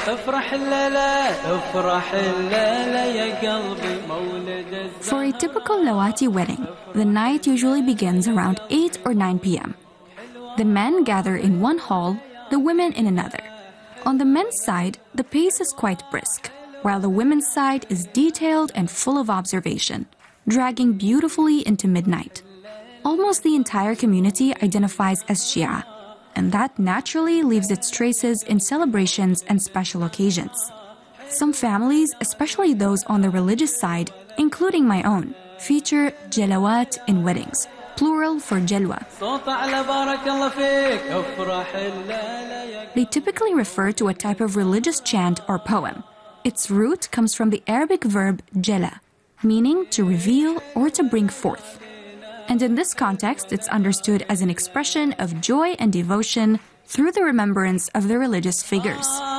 For a typical Lawati wedding, the night usually begins around 8 or 9 p.m. The men gather in one hall, the women in another. On the men's side, the pace is quite brisk, while the women's side is detailed and full of observation, dragging beautifully into midnight. Almost the entire community identifies as Shia, and that naturally leaves its traces in celebrations and special occasions. Some families, especially those on the religious side, including my own, feature jalawat in weddings, plural for jalwa. They typically refer to a type of religious chant or poem. Its root comes from the Arabic verb jala, meaning to reveal or to bring forth. And in this context, it's understood as an expression of joy and devotion through the remembrance of the religious figures.